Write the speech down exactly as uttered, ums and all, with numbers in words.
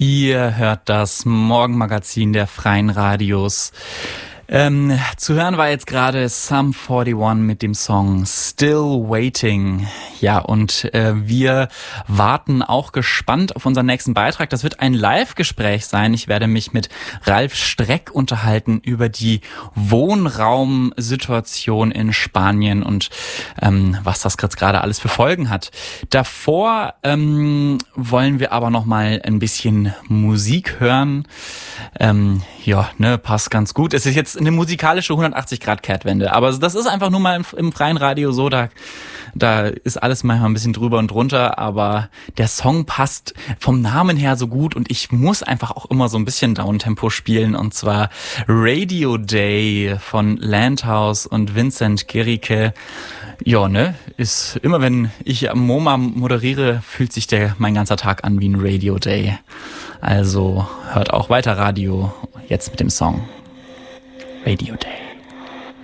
Ihr hört das Morgenmagazin der Freien Radios. Ähm, zu hören war jetzt gerade Sum einundvierzig mit dem Song Still Waiting. Ja, und äh, wir warten auch gespannt auf unseren nächsten Beitrag. Das wird ein Live-Gespräch sein. Ich werde mich mit Ralf Streck unterhalten über die Wohnraumsituation in Spanien und ähm, was das jetzt gerade alles für Folgen hat. Davor ähm, wollen wir aber noch mal ein bisschen Musik hören. Ähm, ja, ne, passt ganz gut. Es ist jetzt eine musikalische hundertachtzig Grad Kehrtwende, aber das ist einfach nur mal im, im freien Radio so, da, da ist alles manchmal ein bisschen drüber und drunter, aber der Song passt vom Namen her so gut und ich muss einfach auch immer so ein bisschen Downtempo spielen, und zwar Radio Day von Landhaus und Vincent Gericke. Ja, ne, ist immer, wenn ich am MoMA moderiere, fühlt sich der mein ganzer Tag an wie ein Radio Day. Also hört auch weiter Radio, jetzt mit dem Song Radio Day.